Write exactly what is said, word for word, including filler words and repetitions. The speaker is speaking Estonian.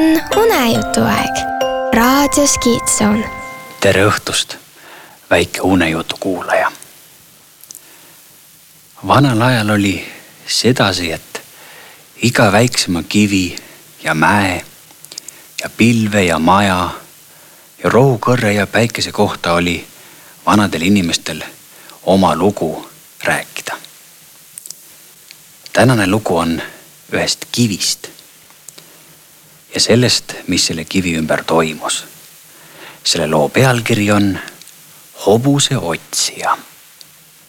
on unejutuaeg. Raadios Kiitsoon. Tere õhtust, väike unejutu kuulaja. Vanal ajal oli sedasi, et iga väiksema kivi ja mäe ja pilve ja maja ja rohukõrre ja päikese kohta oli vanadel inimestel oma lugu rääkida. Tänane lugu on ühest kivist ja sellest, mis selle kivi ümber toimus. Selle loo pealkiri on Hobuse otsija.